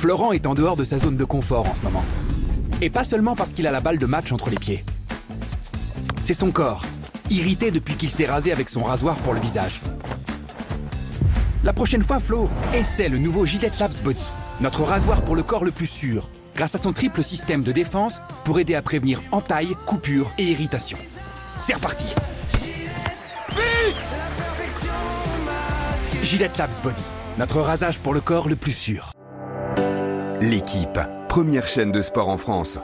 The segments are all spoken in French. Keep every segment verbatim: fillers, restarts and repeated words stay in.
Florent est en dehors de sa zone de confort en ce moment. Et pas seulement parce qu'il a la balle de match entre les pieds. C'est son corps, irrité depuis qu'il s'est rasé avec son rasoir pour le visage. La prochaine fois, Flo, essaie le nouveau Gillette Labs Body, notre rasoir pour le corps le plus sûr, grâce à son triple système de défense pour aider à prévenir entailles, coupures et irritations. C'est reparti. Gillette Labs Body, notre rasage pour le corps le plus sûr. L'équipe, première chaîne de sport en France.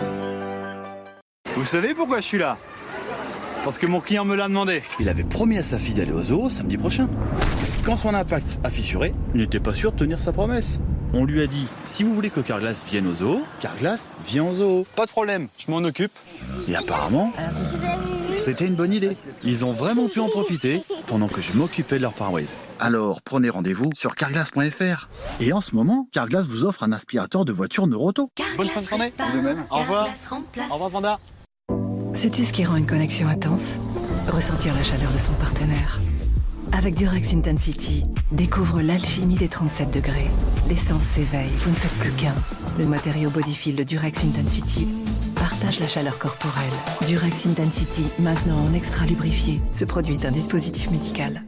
Vous savez pourquoi je suis là? Parce que mon client me l'a demandé. Il avait promis à sa fille d'aller au zoo samedi prochain. Quand son impact a fissuré, il n'était pas sûr de tenir sa promesse. On lui a dit, si vous voulez que Carglass vienne au zoo, Carglass vient au zoo. Pas de problème, je m'en occupe. Et apparemment, c'était une bonne idée. Ils ont vraiment pu en profiter pendant que je m'occupais de leur pare-brise. Alors, prenez rendez-vous sur carglass point f r. Et en ce moment, Carglass vous offre un aspirateur de voiture Neuroto. Bonne fin de journée. De même. Au revoir. Au revoir, Vanda. Sais-tu ce qui rend une connexion intense? Ressentir la chaleur de son partenaire. Avec Durex Intensity, découvre l'alchimie des trente-sept degrés. L'essence s'éveille, vous ne faites plus qu'un. Le matériau Bodyfil de Durex Intensity partage la chaleur corporelle. Durex Intensity, maintenant en extra lubrifié. Ce produit est un dispositif médical.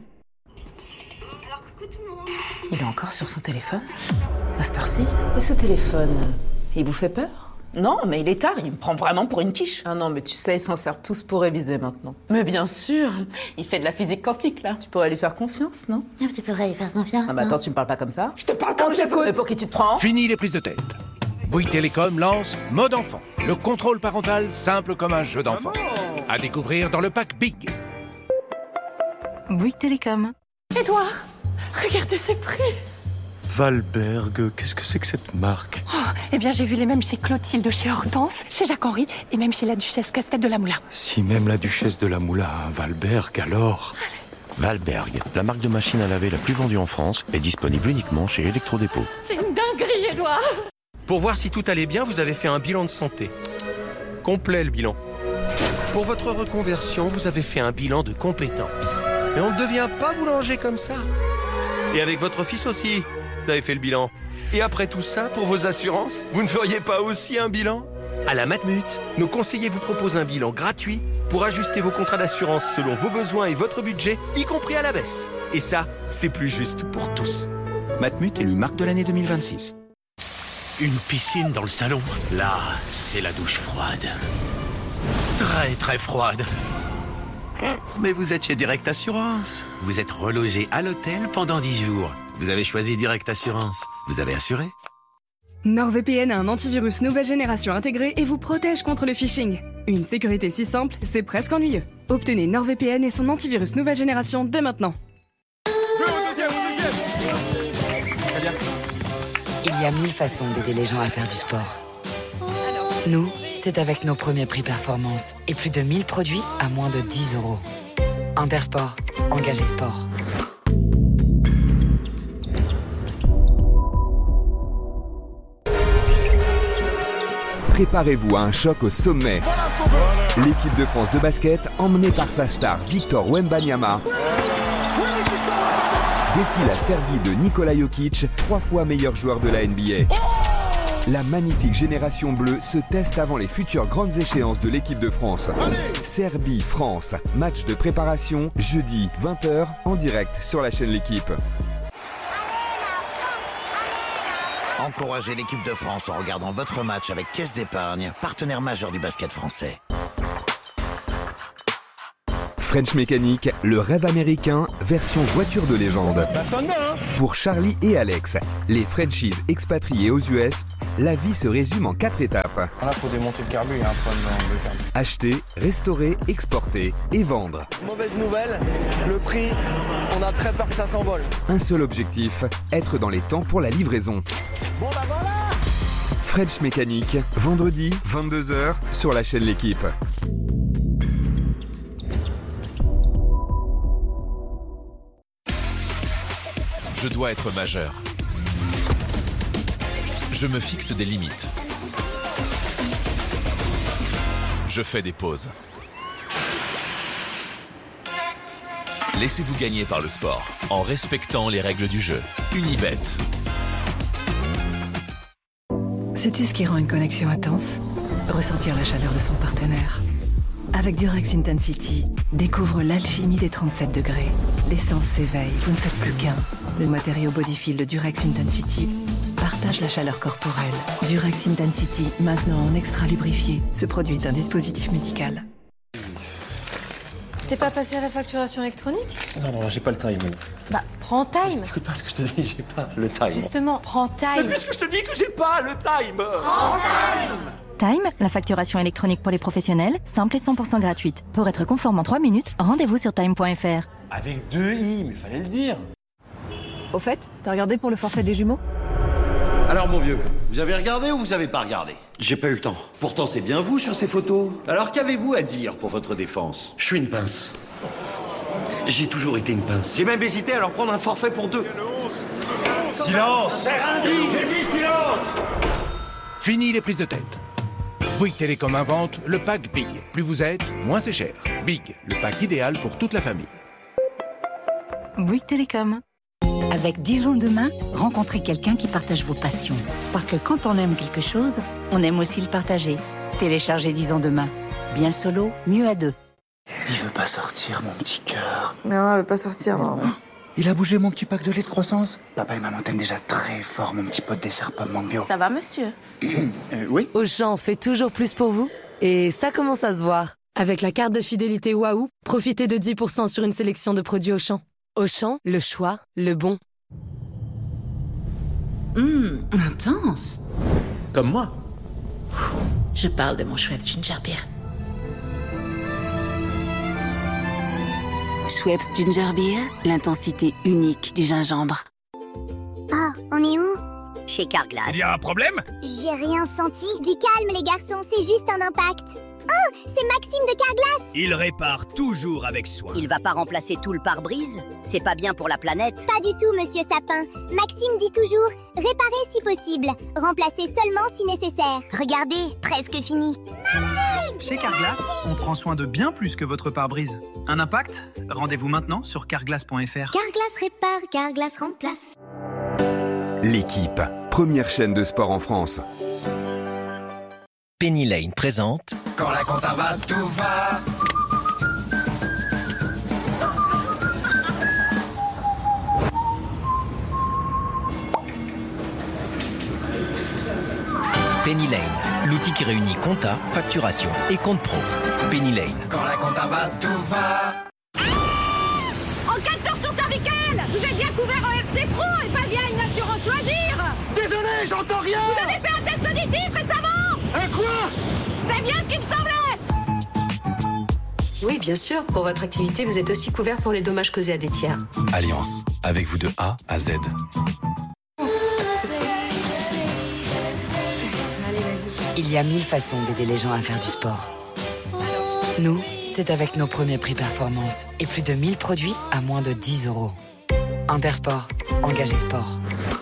Il est encore sur son téléphone? À cette heure-ci? Et ce téléphone, il vous fait peur? Non, mais il est tard, il me prend vraiment pour une quiche. Ah non, mais tu sais, ils s'en servent tous pour réviser maintenant. Mais bien sûr, il fait de la physique quantique, là. Tu pourrais lui faire confiance, non? Non, tu pourrais lui faire confiance. Ah bah attends, tu me parles pas comme ça? Je te parle comme j'écoute. Mais pour qui tu te prends? Fini les prises de tête. Bouygues Télécom lance Mode Enfant, le contrôle parental simple comme un jeu d'enfant. À découvrir dans le pack Big. Bouygues Télécom. Edouard, regardez ces prix. Valberg, qu'est-ce que c'est que cette marque? Oh, eh bien, j'ai vu les mêmes chez Clotilde, chez Hortense, chez Jacques-Henri et même chez la duchesse Casquette de la Moulin. Si même la duchesse de la Moulin a un Valberg, alors... Valberg, la marque de machine à laver la plus vendue en France, est disponible uniquement chez Electrodépôt. C'est une dinguerie, Edouard. Pour voir si tout allait bien, vous avez fait un bilan de santé. Complet, le bilan. Pour votre reconversion, vous avez fait un bilan de compétences. Et on ne devient pas boulanger comme ça. Et avec votre fils aussi, vous avez fait le bilan. Et après tout ça, pour vos assurances, vous ne feriez pas aussi un bilan? À la Matmut, nos conseillers vous proposent un bilan gratuit pour ajuster vos contrats d'assurance selon vos besoins et votre budget, y compris à la baisse. Et ça, c'est plus juste pour tous. Matmut élu marque de l'année deux mille vingt-six. Une piscine dans le salon. Là, c'est la douche froide. Très très froide. Mais vous êtes chez Direct Assurance. Vous êtes relogé à l'hôtel pendant dix jours. Vous avez choisi Direct Assurance. Vous avez assuré. NordVPN a un antivirus nouvelle génération intégré et vous protège contre le phishing. Une sécurité si simple, c'est presque ennuyeux. Obtenez NordVPN et son antivirus nouvelle génération dès maintenant. Il y a mille façons d'aider les gens à faire du sport. Nous, c'est avec nos premiers prix performance et plus de mille produits à moins de dix euros. Intersport, engagé sport. Préparez-vous à un choc au sommet. L'équipe de France de basket, emmenée par sa star Victor Wembanyama, défie la Serbie de Nikola Jokic, trois fois meilleur joueur de la N B A. La magnifique génération bleue se teste avant les futures grandes échéances de l'équipe de France. Serbie-France, match de préparation, jeudi vingt heures, en direct sur la chaîne L'Équipe. Encouragez l'équipe de France en regardant votre match avec Caisse d'Épargne, partenaire majeur du basket français. French Mécanique, le rêve américain, version voiture de légende. Ça sonne bien, hein? Pour Charlie et Alex, les Frenchies expatriés aux U S, la vie se résume en quatre étapes. Là, faut démonter le carbu, il y a un problème de carbu. Acheter, restaurer, exporter et vendre. Mauvaise nouvelle, le prix, on a très peur que ça s'envole. Un seul objectif, être dans les temps pour la livraison. Bon bah voilà! French Mécanique, vendredi, vingt-deux heures, sur la chaîne L'Équipe. Je dois être majeur. Je me fixe des limites. Je fais des pauses. Laissez-vous gagner par le sport en respectant les règles du jeu. Unibet. Sais-tu ce qui rend une connexion intense? Ressentir la chaleur de son partenaire. Avec Durex Intensity, découvre l'alchimie des trente-sept degrés. L'essence s'éveille, vous ne faites plus qu'un. Le matériau Bodyfill de Durex Intensity partage la chaleur corporelle. Durex Intensity, maintenant en extra lubrifié. Ce produit est un dispositif médical. T'es pas passé à la facturation électronique? Non, non, j'ai pas le time. Bah, prends Time. Écoute pas ce que je te dis, j'ai pas le time. Justement, prends Time. Mais puisque je te dis que j'ai pas le time. Prends Time. Time, la facturation électronique pour les professionnels, simple et cent pour cent gratuite. Pour être conforme en trois minutes, rendez-vous sur time point f r. Avec deux i, mais fallait le dire. Au fait, t'as regardé pour le forfait des jumeaux? Alors mon vieux, vous avez regardé ou vous avez pas regardé? J'ai pas eu le temps. Pourtant c'est bien vous sur ces photos. Alors qu'avez-vous à dire pour votre défense? Je suis une pince. J'ai toujours été une pince. J'ai même hésité à leur prendre un forfait pour deux. Silence! J'ai dit silence! Fini les prises de tête. Bouygues Télécom invente le pack Big. Plus vous êtes, moins c'est cher. Big, le pack idéal pour toute la famille. Bouygues Télécom. Avec dix ans demain, rencontrez quelqu'un qui partage vos passions. Parce que quand on aime quelque chose, on aime aussi le partager. Téléchargez dix ans demain. Bien solo, mieux à deux. Il veut pas sortir, mon petit cœur. Non, elle veut pas sortir, non. Il a bougé mon petit pack de lait de croissance. Papa et maman t'aiment déjà très fort, mon petit pote dessert pomme mangue bio. Ça va, monsieur? euh, Oui. Auchan fait toujours plus pour vous. Et ça commence à se voir. Avec la carte de fidélité Waouh, profitez de dix pour cent sur une sélection de produits Auchan. Auchan, le choix, le bon. Hum, intense. Comme moi. Je parle de mon Schweppes Ginger Beer. Schweppes Ginger Beer, l'intensité unique du gingembre. Oh, on est où? Chez Carglass. Il y a un problème? J'ai rien senti. Du calme, les garçons, c'est juste un impact. Oh, c'est Maxime de Carglass. Il répare toujours avec soin. Il va pas remplacer tout le pare-brise? C'est pas bien pour la planète? Pas du tout, monsieur Sapin. Maxime dit toujours, réparer si possible, remplacer seulement si nécessaire. Regardez, presque fini. Chez Carglass, on prend soin de bien plus que votre pare-brise. Un impact? Rendez-vous maintenant sur carglass point f r. Carglass répare, Carglass remplace. L'équipe, première chaîne de sport en France. Penny Lane présente Quand la compta va, tout va. Penny Lane, l'outil qui réunit compta, facturation et compte pro. Penny Lane. Quand la compta va, tout va. En cas de torsion cervicale, vous êtes bien couvert en F C Pro et pas via une assurance loisir. Désolé, j'entends rien. Vous avez fait un test auditif récemment. Un quoi? C'est bien ce qui me semblait. Oui, bien sûr. Pour votre activité, vous êtes aussi couvert pour les dommages causés à des tiers. Alliance, avec vous de A à Z. Il y a mille façons d'aider les gens à faire du sport. Nous, c'est avec nos premiers prix performance et plus de mille produits à moins de dix euros. Intersport, engagé sport.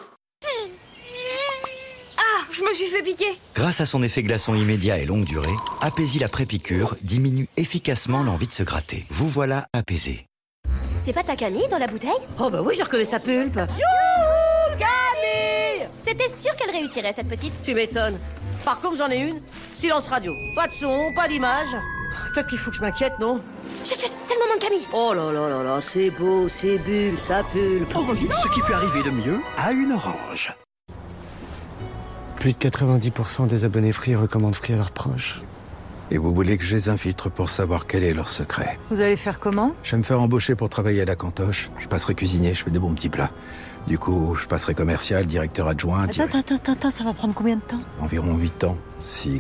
Ah, je me suis fait piquer. Grâce à son effet glaçon immédiat et longue durée, Apaisie la pré-piqûre diminue efficacement l'envie de se gratter. Vous voilà apaisé. C'est pas ta Camille dans la bouteille? Oh bah oui, je reconnais sa pulpe. Youhou, Camille! C'était sûr qu'elle réussirait, cette petite. Tu m'étonnes. Par contre, j'en ai une. Silence radio. Pas de son, pas d'image. Peut-être qu'il faut que je m'inquiète, non? Chut, chut, c'est le moment de Camille. Oh là là là là, c'est beau, c'est bulle, ça pulpe. Orangine, ce qui peut arriver de mieux à une orange. Plus de quatre-vingt-dix pour cent des abonnés Free recommandent Free à leurs proches. Et vous voulez que je les infiltre pour savoir quel est leur secret? Vous allez faire comment? Je vais me faire embaucher pour travailler à la cantoche. Je passerai cuisinier, je fais des bons petits plats. Du coup, je passerai commercial, directeur adjoint... Attends, direct... attends, attends, attends, ça va prendre combien de temps? Environ huit ans, si